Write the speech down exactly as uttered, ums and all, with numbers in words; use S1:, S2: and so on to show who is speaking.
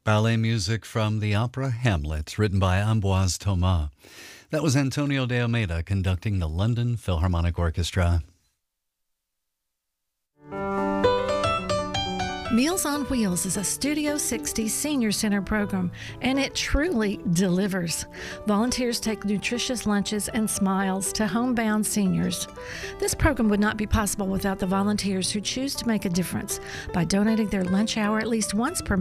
S1: Ballet music from the opera Hamlet, written by Ambroise Thomas. That was Antonio de Almeida conducting the London Philharmonic Orchestra.
S2: Meals on Wheels is a Studio sixty Senior Center program, and it truly delivers. Volunteers take nutritious lunches and smiles to homebound seniors. This program would not be possible without the volunteers who choose to make a difference by donating their lunch hour at least once per